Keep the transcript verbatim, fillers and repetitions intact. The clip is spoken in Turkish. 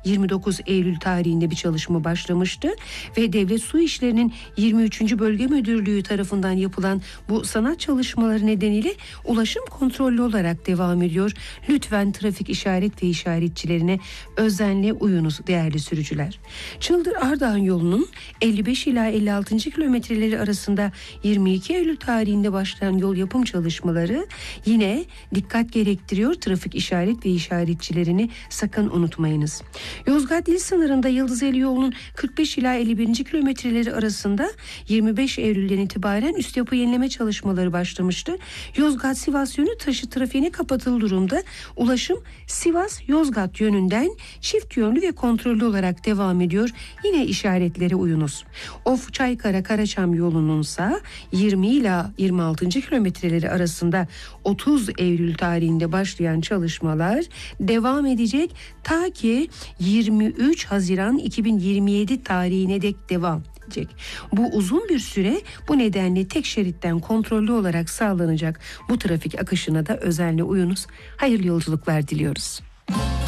yirmi dokuz Eylül tarihinde bir çalışma başlamıştı ve Devlet Su İşleri'nin yirmi üçüncü Bölge Müdürlüğü tarafından yapılan bu sanat çalışmaları nedeniyle ulaşım kontrollü olarak devam ediyor. Lütfen trafik işaret ve işaretçilerine özenle uyunuz değerli sürücüler. Çıldır Ardahan yolunun elli beş ila elli altıncı kilometreleri arasında yirmi iki Eylül tarihinde başlayan yol yapım çalışmaları yine dikkat gerektiriyor. Trafik işaret ve işaretçilerini sakın unutmayınız. Yozgat il sınırında Yıldızeli yolunun kırk beş ila elli birinci kilometreleri arasında yirmi beş Eylül'den itibaren üst yapı yenileme çalışmaları başlamıştı. Yozgat-Sivas yönü taşı trafiğine kapatılı durumda. Ulaşım Sivas-Yozgat yönünden çift yönlü ve kontrollü olarak devam ediyor. Yine işaretlere uyunuz. Of Çaykara Karaçam yolununsa yirmi ila yirmi altıncı kilometreleri arasında otuz Eylül tarihinde başlayan çalışmalar devam edecek ta ki yirmi üç Haziran iki bin yirmi yedi tarihine dek devam edecek. Bu uzun bir süre, bu nedenle tek şeritten kontrollü olarak sağlanacak bu trafik akışına da özenle uyunuz. Hayırlı yolculuklar diliyoruz.